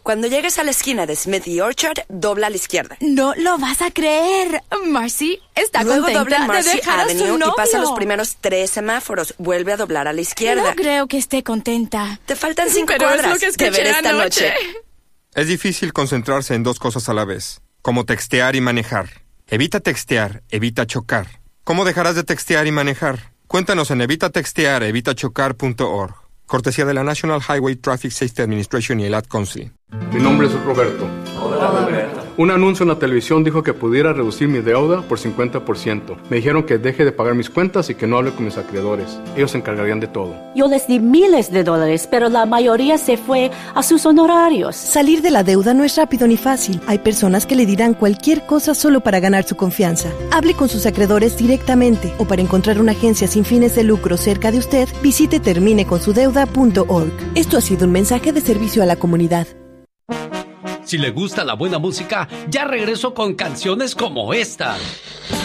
Cuando llegues a la esquina de Smith y Orchard, dobla a la izquierda. No lo vas a creer. Marcy está Luego contenta dobla en Marcy de dejar a su Avenue novio. y pasa los primeros 3 semáforos. Vuelve a doblar a la izquierda. No creo que esté contenta. Te faltan 5 Pero cuadras. es lo que escuché Te veré esta noche. Es difícil concentrarse en 2 cosas a la vez, como textear y manejar. Evita textear, evita chocar. ¿Cómo dejarás de textear y manejar? Cuéntanos en evitatextear.evitachocar.org. Cortesía de la National Highway Traffic Safety Administration y el Ad Council. Mi nombre es Roberto. Hola, Roberto. Un anuncio en la televisión dijo que pudiera reducir mi deuda por 50%. Me dijeron que deje de pagar mis cuentas y que no hable con mis acreedores. Ellos se encargarían de todo. Yo les di miles de dólares, pero la mayoría se fue a sus honorarios. Salir de la deuda no es rápido ni fácil. Hay personas que le dirán cualquier cosa solo para ganar su confianza. Hable con sus acreedores directamente o para encontrar una agencia sin fines de lucro cerca de usted, visite termineconsudeuda.org. Esto ha sido un mensaje de servicio a la comunidad. Si le gusta la buena música, ya regreso con canciones como esta.